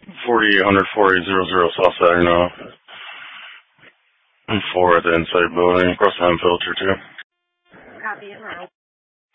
4800 4800 South Saginaw. And 4 at the inside building, across the filter too. Copy it now.